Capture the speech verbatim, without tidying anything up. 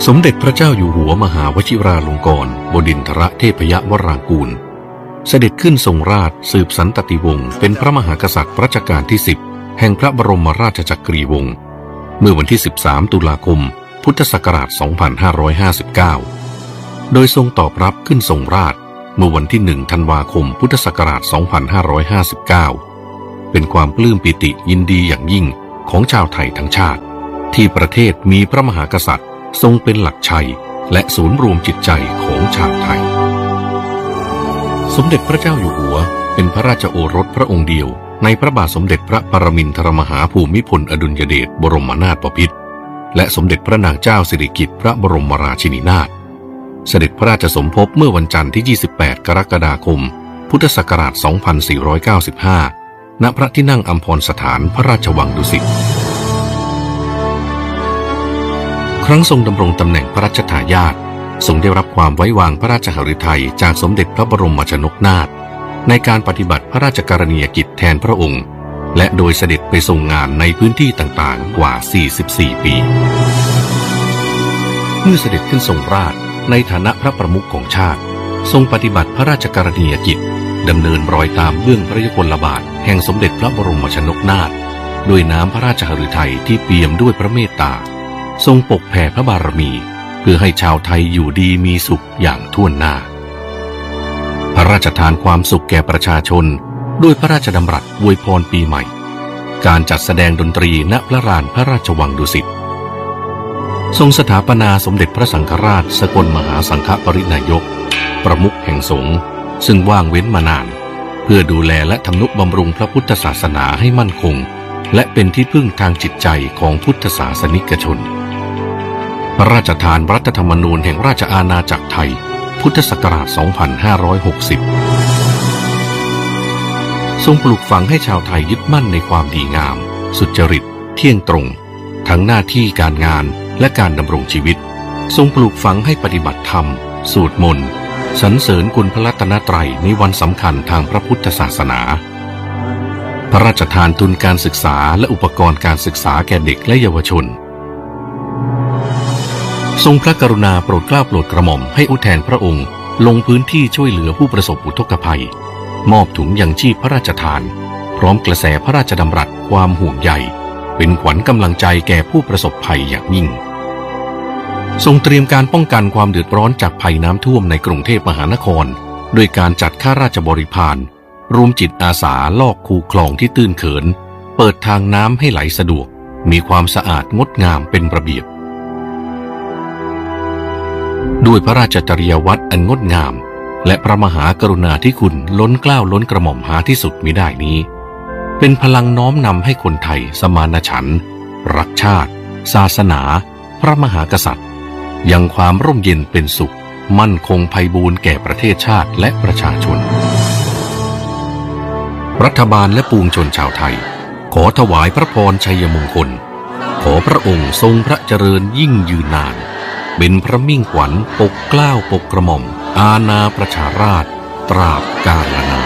สมเด็จพระเจ้าอยู่หัวมหาวชิราลงกรณ์บดินทรเทพยวรางกูลเสด็จขึ้นทรงราชสืบสันตติวงศ์เป็นพระมหากษัตริย์รัชกาลที่สิบแห่งพระบรมราชจักรีวงศ์เมื่อวันที่สิบสามตุลาคมพุทธศักราชสองพันห้าร้อยห้าสิบเก้าโดยทรงตอบรับขึ้นทรงราชเมื่อวันที่หนึ่งธันวาคมพุทธศักราชสองพันห้าร้อยห้าสิบเก้าเป็นความปลื้มปิติยินดีอย่างยิ่งของชาวไทยทั้งชาติที่ประเทศมีพระมหากษัตริย์ทรงเป็นหลักชัยและศูนย์รวมจิตใจของชาวไทยสมเด็จพระเจ้าอยู่หัวเป็นพระราชโอรสพระองค์เดียวในพระบาทสมเด็จพระปรมินทรมหาภูมิพลอดุลยเดชบรมนาถบพิตรและสมเด็จพระนางเจ้าสิริกิติ์พระบรมราชินีนาถเสด็จพระราชสมภพเมื่อวันจันทร์ที่ยี่สิบแปดกรกฎาคมพุทธศักราชสองพันสี่ร้อยเก้าสิบห้าณพระที่นั่งอัมพรสถานพระราชวังดุสิตครั้งทรงดำรงตำแหน่งพระราชทายาททรงได้รับความไว้วางพระราชหฤทัยจากสมเด็จพระบรมชนกนาถในการปฏิบัติพระราชกรณียกิจแทนพระองค์และโดยเสด็จไปทรงงานในพื้นที่ต่างๆกว่าสี่สิบสี่ปีเมื่อเสด็จขึ้นทรงราชในฐานะพระประมุขของชาติทรงปฏิบัติพระราชกรณียกิจดำเนินรอยตามเบื้องพระยุคลบาทแห่งสมเด็จพระบรมชนกนาถด้วยน้ำพระราชหฤทัยที่เปี่ยมด้วยพระเมตตาทรงปกแผ่พระบารมีเพื่อให้ชาวไทยอยู่ดีมีสุขอย่างทั่วหน้าพระราชทานความสุขแก่ประชาชนด้วยพระราชดำรัสอวยพรปีใหม่การจัดแสดงดนตรีณพระลานพระราชวังดุสิตทรงสถาปนาสมเด็จพระสังฆราชสกลมหาสังฆปรินายกประมุขแห่งสงฆ์ซึ่งว่างเว้นมานานเพื่อดูแลและทำนุบำรุงพระพุทธศาสนาให้มั่นคงและเป็นที่พึ่งทางจิตใจของพุทธศาสนิกชนพระราชทานรัฐธรรมนูญแห่งราชอาณาจักรไทยพุทธศักราชสองพันห้าร้อยหกสิบทรงปลูกฝังให้ชาวไทยยึดมั่นในความดีงามสุจริตเที่ยงตรงทั้งหน้าที่การงานและการดำรงชีวิตทรงปลูกฝังให้ปฏิบัติธรรมสวดมนต์สรรเสริญคุณพระรัตนตรัยในวันสำคัญทางพระพุทธศาสนาพระราชทานทุนการศึกษาและอุปกรณ์การศึกษาแก่เด็กและเยาวชนทรงพระกรุณาโปรดเกล้าโปรดกระหม่อมให้อุทแทนพระองค์ลงพื้นที่ช่วยเหลือผู้ประสบอุทกภัยมอบถุงยังชีพพระราชทานพร้อมกระแสพระราชดำรัสความห่วงใยเป็นขวัญกำลังใจแก่ผู้ประสบภัยอย่างยิ่งทรงเตรียมการป้องกันความเดือดร้อนจากภัยน้ำท่วมในกรุงเทพมหานครโดยการจัดข้าราชบริพารรวมจิตอาสาลอกคูคลองที่ตื้นเขินเปิดทางน้ำให้ไหลสะดวกมีความสะอาดงดงามเป็นระเบียบด้วยพระราชจริยวัตรอันงดงามและพระมหากรุณาธิคุณล้นเกล้าล้นกระหม่อมหาที่สุดมิได้นี้เป็นพลังน้อมนำให้คนไทยสมานฉันท์รักชาติศาสนาพระมหากษัตริย์ยังความร่มเย็นเป็นสุขมั่นคงไพบูรย์แก่ประเทศชาติและประชาชนรัฐบาลและปวงชนชาวไทยขอถวายพระพรชัยมงคลขอพระองค์ทรงพระเจริญยิ่งยืนนานเป็นพระมิ่งขวัญปกเกล้าปกกระหม่อมอาณาประชาราษฎร์ตราบกาลนาน